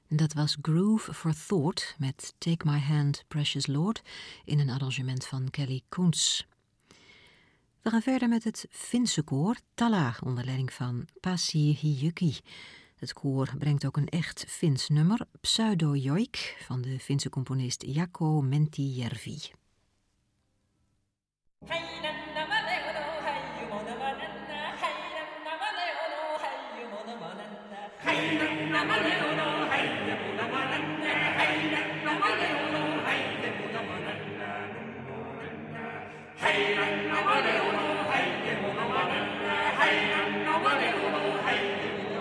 Dat was Groove for Thought met Take My Hand, Precious Lord in een arrangement van Kelly Koens. We gaan verder met het Finse koor Tala onder leiding van Pasi Hiyuki. Het koor brengt ook een echt Fins nummer, Pseudo Joik, van de Finse componist Jaakko Menttijärvi.